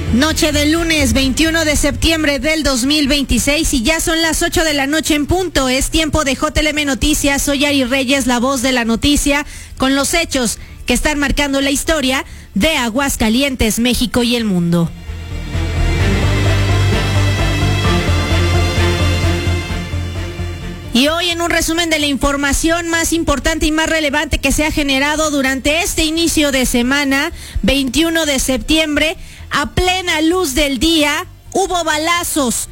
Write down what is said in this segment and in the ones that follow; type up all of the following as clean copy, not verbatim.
Noche del lunes 21 de septiembre del 2026 y ya son las 8 de la noche en punto. Es tiempo de JLM Noticias. Soy Ari Reyes, la voz de la noticia, con los hechos que están marcando la historia de Aguascalientes, México y el mundo. Y hoy en un resumen de la información más importante y más relevante que se ha generado durante este inicio de semana, 21 de septiembre, a plena luz del día, hubo balazos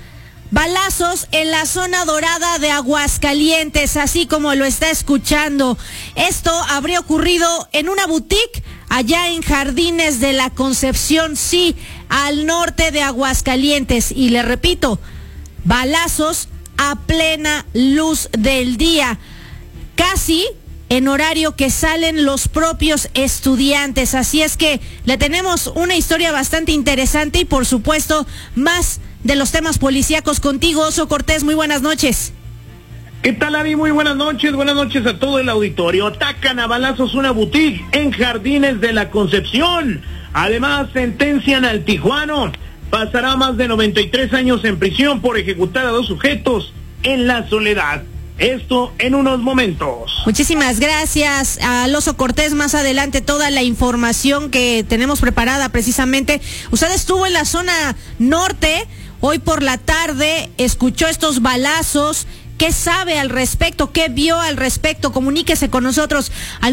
en la zona dorada de Aguascalientes, así como lo está escuchando. Esto habría ocurrido en una boutique allá en Jardines de la Concepción, sí, al norte de Aguascalientes. Y le repito, balazos a plena luz del día, casi en horario que salen los propios estudiantes. Así es que le tenemos una historia bastante interesante y por supuesto más de los temas policíacos contigo, Oso Cortés. Muy buenas noches. ¿Qué tal, Ari? Muy buenas noches a todo el auditorio. Atacan a balazos una boutique en Jardines de la Concepción. Además, sentencian al tijuano. Pasará más de 93 años en prisión por ejecutar a 2 sujetos en La Soledad. Esto en unos momentos. Muchísimas gracias al Oso Cortés. Más adelante toda la información que tenemos preparada precisamente. Usted estuvo en la zona norte hoy por la tarde, escuchó estos balazos. ¿Qué sabe al respecto? ¿Qué vio al respecto? Comuníquese con nosotros al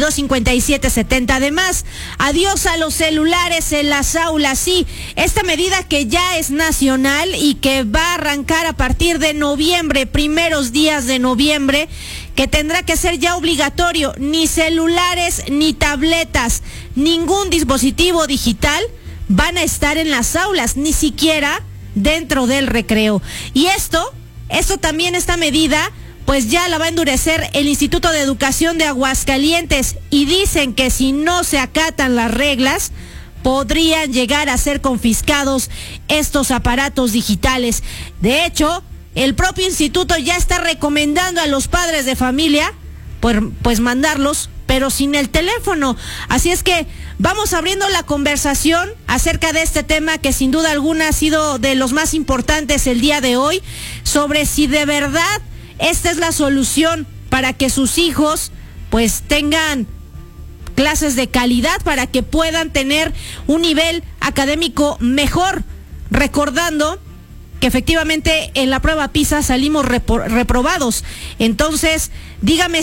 122-5770. Además, adiós a los celulares en las aulas. Sí, esta medida que ya es nacional y que va a arrancar a partir de noviembre, primeros días de noviembre, que tendrá que ser ya obligatorio. Ni celulares ni tabletas, ningún dispositivo digital van a estar en las aulas, ni siquiera dentro del recreo. Y esto también, esta medida, pues ya la va a endurecer el Instituto de Educación de Aguascalientes y dicen que si no se acatan las reglas, podrían llegar a ser confiscados estos aparatos digitales. De hecho, el propio instituto ya está recomendando a los padres de familia, pues mandarlos, pero sin el teléfono. Así es que vamos abriendo la conversación acerca de este tema que sin duda alguna ha sido de los más importantes el día de hoy, sobre si de verdad esta es la solución para que sus hijos pues tengan clases de calidad, para que puedan tener un nivel académico mejor, recordando que efectivamente en la prueba PISA salimos reprobados. Entonces, dígame